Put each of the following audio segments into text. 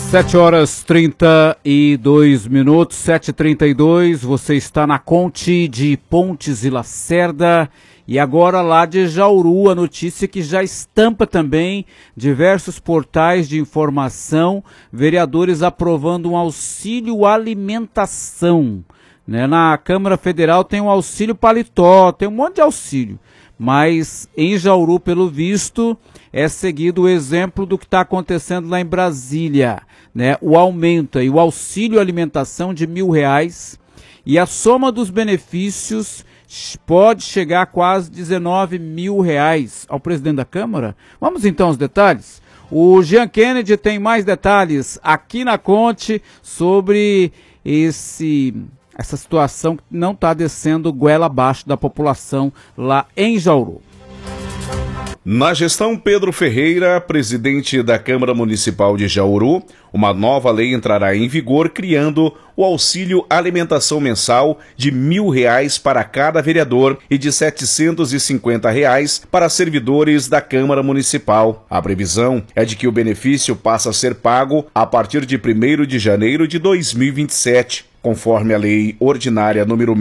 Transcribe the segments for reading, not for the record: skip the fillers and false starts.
7h32, 7h32, você está na Conte de Pontes e Lacerda. E agora lá de Jauru, a notícia que já estampa também diversos portais de informação, vereadores aprovando um auxílio alimentação. Né? Na Câmara Federal tem o auxílio paletó, tem um monte de auxílio. Mas em Jauru, pelo visto, é seguido o exemplo do que está acontecendo lá em Brasília, né? O aumento e o auxílio alimentação de R$1.000 e a soma dos benefícios pode chegar a quase R$19.000 ao presidente da Câmara. Vamos então aos detalhes? O Jean Kennedy tem mais detalhes aqui na Conte sobre essa situação que não está descendo goela abaixo da população lá em Jauru. Na gestão Pedro Ferreira, presidente da Câmara Municipal de Jauru, uma nova lei entrará em vigor criando o auxílio alimentação mensal de R$1.000 para cada vereador e de R$750 para servidores da Câmara Municipal. A previsão é de que o benefício passe a ser pago a partir de 1º de janeiro de 2027. Conforme a Lei Ordinária número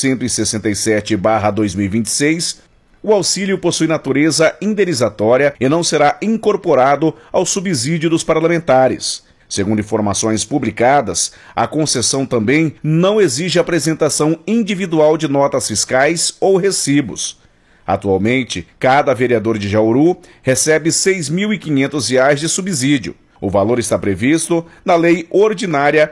1167/2026, o auxílio possui natureza indenizatória e não será incorporado ao subsídio dos parlamentares. Segundo informações publicadas, a concessão também não exige apresentação individual de notas fiscais ou recibos. Atualmente, cada vereador de Jauru recebe R$6.500 de subsídio. O valor está previsto na Lei Ordinária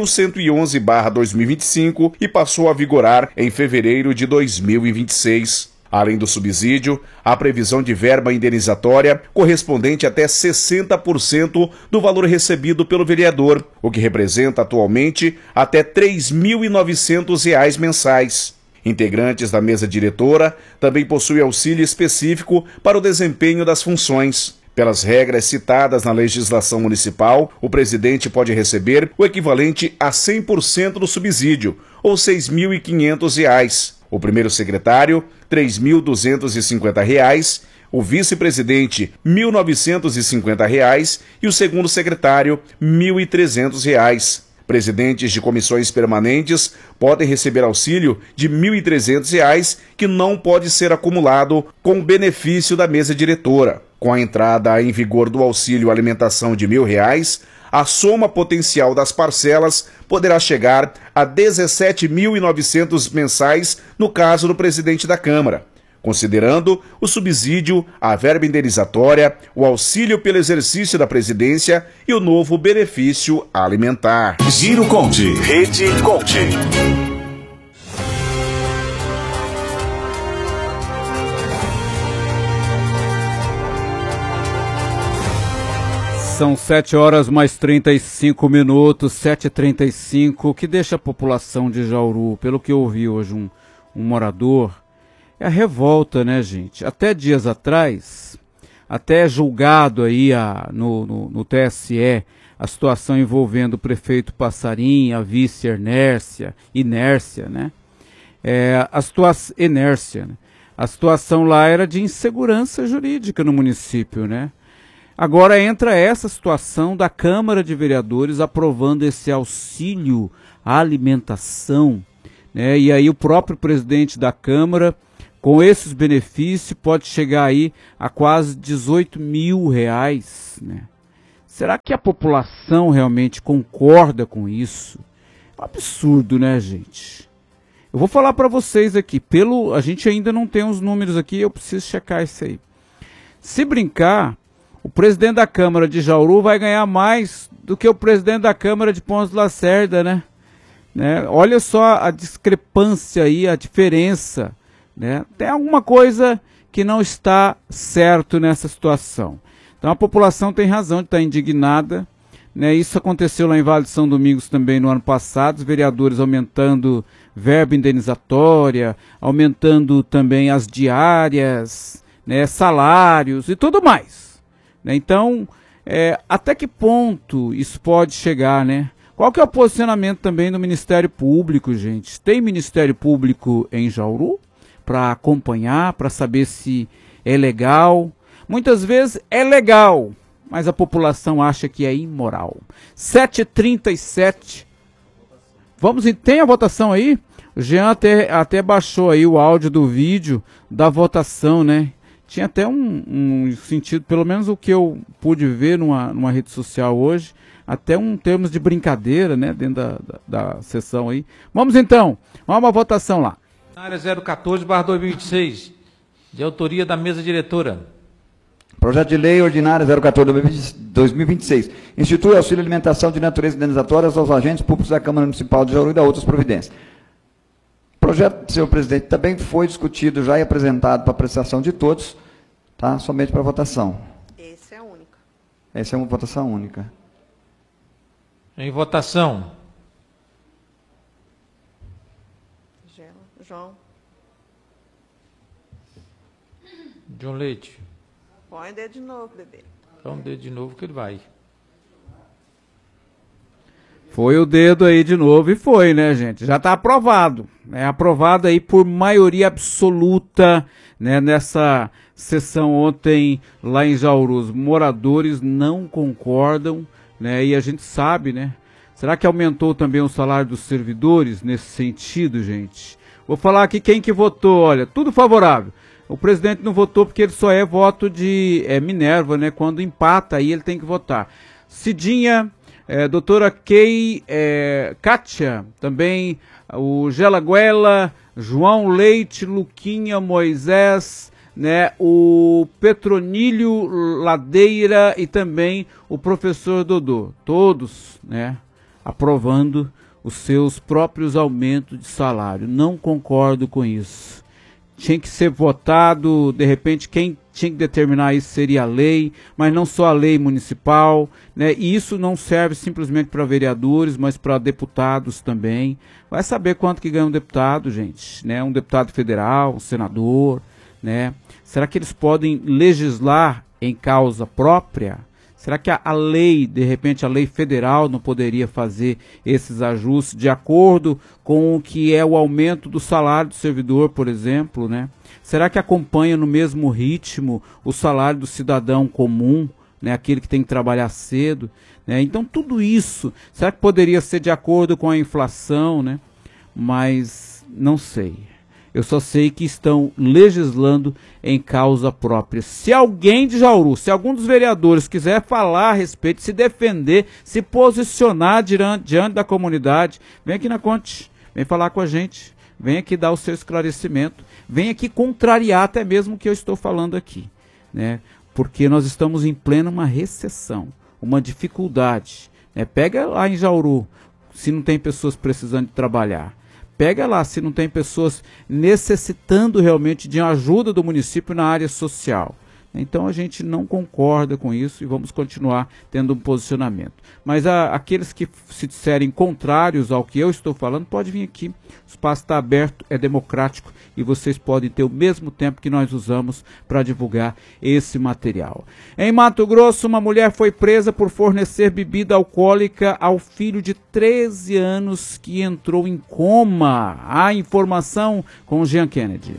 1111/2025 e passou a vigorar em fevereiro de 2026. Além do subsídio, há previsão de verba indenizatória correspondente até 60% do valor recebido pelo vereador, o que representa atualmente até R$3.900 mensais. Integrantes da mesa diretora também possuem auxílio específico para o desempenho das funções. Pelas regras citadas na legislação municipal, o presidente pode receber o equivalente a 100% do subsídio, ou R$6.500. O primeiro secretário, R$3.250, o vice-presidente, R$1.950 e o segundo secretário, R$1.300. Presidentes de comissões permanentes podem receber auxílio de R$1.300, que não pode ser acumulado com o benefício da mesa diretora. Com a entrada em vigor do auxílio alimentação de R$1.000, a soma potencial das parcelas poderá chegar a R$17.900 mensais no caso do presidente da Câmara, considerando o subsídio, a verba indenizatória, o auxílio pelo exercício da presidência e o novo benefício alimentar. Giro Conte, Rede Conte. São 7h mais 35, 7h35, que deixa a população de Jauru, pelo que eu ouvi hoje um morador, é a revolta, né, gente? Até dias atrás, até julgado aí no TSE, a situação envolvendo o prefeito Passarim, a vice Inércia, né? A situação lá era de insegurança jurídica no município, né? Agora entra essa situação da Câmara de Vereadores aprovando esse auxílio à alimentação, né? E aí o próprio presidente da Câmara, com esses benefícios, pode chegar aí a quase R$18.000, né? Será que a população realmente concorda com isso? É um absurdo, né, gente? Eu vou falar para vocês aqui, a gente ainda não tem os números aqui, eu preciso checar isso aí. Se brincar, o presidente da Câmara de Jauru vai ganhar mais do que o presidente da Câmara de Pontes de Lacerda, né? Olha só a discrepância aí, a diferença, né? Tem alguma coisa que não está certo nessa situação. Então a população tem razão de estar indignada, né? Isso aconteceu lá em Vale de São Domingos também no ano passado, os vereadores aumentando verba indenizatória, aumentando também as diárias, né? Salários e tudo mais. Então, até que ponto isso pode chegar, né? Qual que é o posicionamento também do Ministério Público, gente? Tem Ministério Público em Jauru para acompanhar, para saber se é legal? Muitas vezes é legal, mas a população acha que é imoral. 7h37. Tem a votação aí? O Jean até baixou aí o áudio do vídeo da votação, né? Tinha até um sentido, pelo menos o que eu pude ver numa rede social hoje, até termos de brincadeira, né? Dentro da sessão aí. Vamos então, vamos à votação lá. Área 014/2026, de autoria da mesa diretora. Projeto de Lei Ordinária 014/2026. Institui auxílio alimentação de natureza indenizatória aos agentes públicos da Câmara Municipal de Jauru e da outras providências. O projeto, senhor presidente, também foi discutido já e apresentado para apreciação de todos, tá? Somente para votação. Essa é a única. Essa é uma votação única. Em votação. João. João Leite. Põe o dedo de novo, bebê. Põe o dedo de novo que ele vai. Foi o dedo aí de novo e foi, né, gente? Já está aprovado. É aprovado aí por maioria absoluta, né, nessa sessão ontem lá em Jauru. Os moradores não concordam, né, e a gente sabe, né? Será que aumentou também o salário dos servidores nesse sentido, gente? Vou falar aqui quem que votou, olha, tudo favorável. O presidente não votou porque ele só é voto de Minerva, né? Quando empata, aí ele tem que votar. Cidinha, doutora Kátia, também o Gelaguela, João Leite, Luquinha, Moisés, né? O Petronílio Ladeira e também o professor Dodô. Todos, né? Aprovando os seus próprios aumentos de salário. Não concordo com isso. Tinha que ser votado, de repente quem tinha que determinar isso seria a lei, mas não só a lei municipal, né? E isso não serve simplesmente para vereadores, mas para deputados também. Vai saber quanto que ganha um deputado, gente, né? Um deputado federal, um senador, né? Será que eles podem legislar em causa própria? Será que a lei, de repente a lei federal não poderia fazer esses ajustes de acordo com o que é o aumento do salário do servidor, por exemplo, né? Será que acompanha no mesmo ritmo o salário do cidadão comum, né? Aquele que tem que trabalhar cedo, né? Então tudo isso, será que poderia ser de acordo com a inflação, né? Mas não sei. Eu só sei que estão legislando em causa própria. Se alguém de Jauru, se algum dos vereadores quiser falar a respeito, se defender, se posicionar diante da comunidade, vem aqui na Conte, vem falar com a gente, vem aqui dar o seu esclarecimento, vem aqui contrariar até mesmo o que eu estou falando aqui, né? Porque nós estamos em plena uma recessão, uma dificuldade, né? Pega lá em Jauru, se não tem pessoas precisando de trabalhar. Pega lá se não tem pessoas necessitando realmente de ajuda do município na área social. Então a gente não concorda com isso e vamos continuar tendo um posicionamento. Mas aqueles que se disserem contrários ao que eu estou falando, pode vir aqui. O espaço está aberto, é democrático e vocês podem ter o mesmo tempo que nós usamos para divulgar esse material. Em Mato Grosso, uma mulher foi presa por fornecer bebida alcoólica ao filho de 13 anos que entrou em coma. A informação com o Jean Kennedy.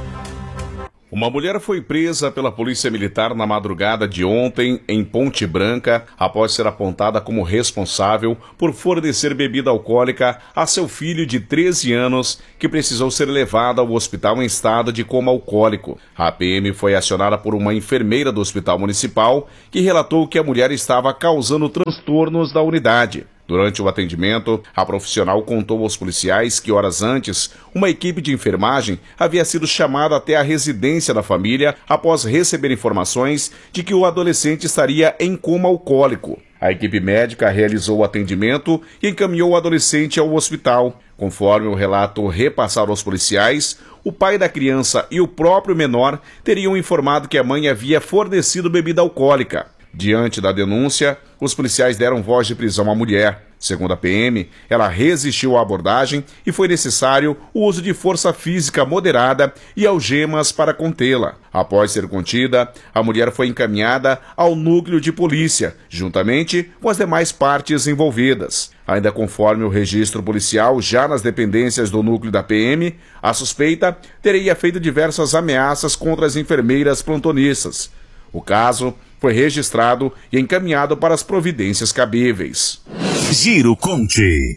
Uma mulher foi presa pela Polícia Militar na madrugada de ontem em Ponte Branca, após ser apontada como responsável por fornecer bebida alcoólica a seu filho de 13 anos, que precisou ser levado ao hospital em estado de coma alcoólico. A PM foi acionada por uma enfermeira do Hospital Municipal, que relatou que a mulher estava causando transtornos da unidade. Durante o atendimento, a profissional contou aos policiais que horas antes, uma equipe de enfermagem havia sido chamada até a residência da família após receber informações de que o adolescente estaria em coma alcoólico. A equipe médica realizou o atendimento e encaminhou o adolescente ao hospital. Conforme o relato repassado aos policiais, o pai da criança e o próprio menor teriam informado que a mãe havia fornecido bebida alcoólica. Diante da denúncia, os policiais deram voz de prisão à mulher. Segundo a PM, ela resistiu à abordagem e foi necessário o uso de força física moderada e algemas para contê-la. Após ser contida, a mulher foi encaminhada ao núcleo de polícia, juntamente com as demais partes envolvidas. Ainda conforme o registro policial, já nas dependências do núcleo da PM, a suspeita teria feito diversas ameaças contra as enfermeiras plantonistas. O caso foi registrado e encaminhado para as providências cabíveis. Giro Conte.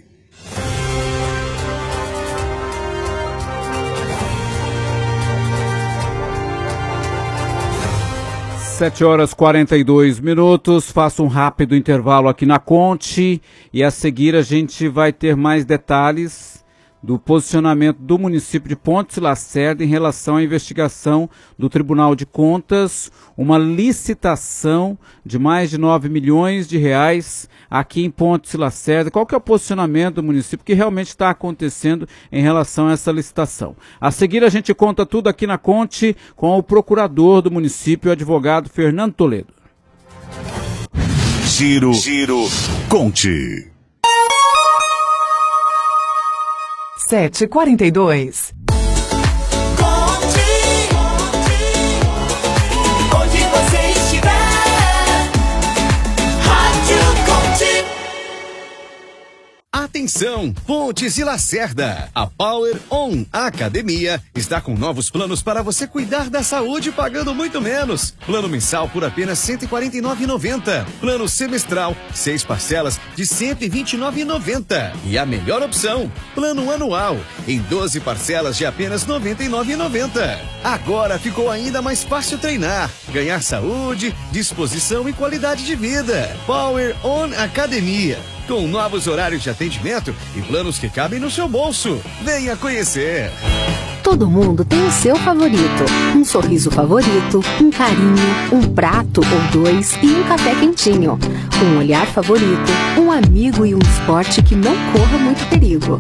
7h42. Faço um rápido intervalo aqui na Conte e a seguir a gente vai ter mais detalhes do posicionamento do município de Pontes Lacerda em relação à investigação do Tribunal de Contas, uma licitação de mais de 9 milhões de reais aqui em Pontes Lacerda. Qual que é o posicionamento do município que realmente está acontecendo em relação a essa licitação? A seguir a gente conta tudo aqui na Conte com o procurador do município, o advogado Fernando Toledo. Giro Conte. 7h42. Onde você estiver, Rádio Conte. Atenção, Pontes e Lacerda. A Power On Academia está com novos planos para você cuidar da saúde pagando muito menos. Plano mensal por apenas R$ 149,90. Plano semestral, 6 parcelas de R$ 129,90. E a melhor opção, plano anual, em 12 parcelas de apenas R$ 99,90. Agora ficou ainda mais fácil treinar, ganhar saúde, disposição e qualidade de vida. Power On Academia. Com novos horários de atendimento e planos que cabem no seu bolso. Venha conhecer! Todo mundo tem o seu favorito. Um sorriso favorito, um carinho, um prato ou dois e um café quentinho. Um olhar favorito, um amigo e um esporte que não corra muito perigo.